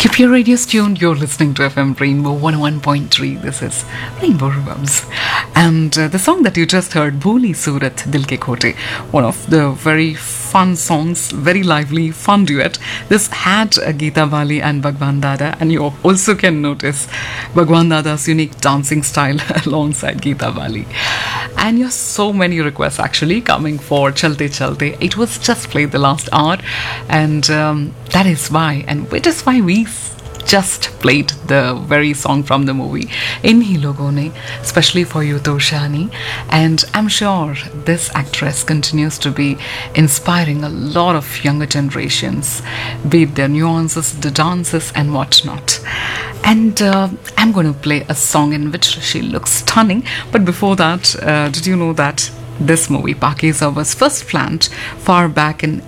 Keep your radios tuned. You're listening to FM Rainbow 101.3. This is Rainbow Rhythms. And the song that you just heard, Bholi Surat Dil Ke Khote, one of the very fun songs, very lively, fun duet. This had Geeta Bali and Bhagwan Dada, and you also can notice Bhagwan Dada's unique dancing style alongside Geeta Bali. And you have so many requests actually coming for Chalte Chalte. It was just played the last hour, and that is why, and which is why we just played the very song from the movie In Hi Logon Ne, especially for you, Toshani. And I'm sure this actress continues to be inspiring a lot of younger generations, be it their nuances, the dances, and whatnot. And I'm going to play a song in which she looks stunning. But before that, did you know that this movie, Pakeeza, was first planned far back in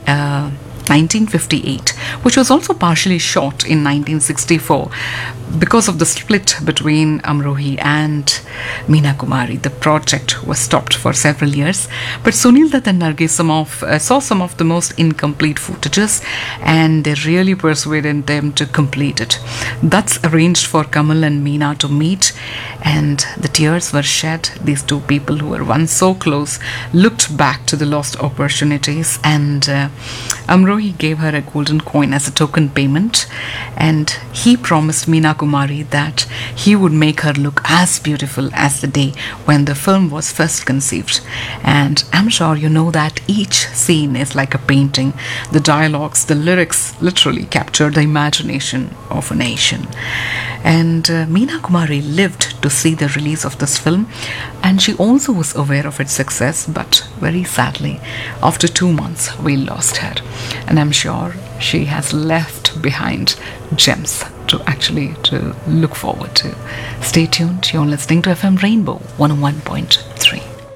1958, which was also partially shot in 1964. Because of the split between Amrohi and Meena Kumari, the project was stopped for several years. But Sunil Dutt and Nargis saw some of the most incomplete footages, and they really persuaded them to complete it. That's arranged for Kamal and Meena to meet, and the tears were shed. These two people who were once so close looked back to the lost opportunities, and Amrohi gave her a golden coin as a token payment, and he promised Meena Kumari that he would make her look as beautiful as the day when the film was first conceived. And I'm sure you know that each scene is like a painting. The dialogues, the lyrics literally capture the imagination of a nation. And Meena Kumari lived to see the release of this film, and she also was aware of its success, but very sadly, after 2 months, we lost her. And I'm sure she has left behind gems to look forward to. Stay tuned. You're listening to FM Rainbow 101.3.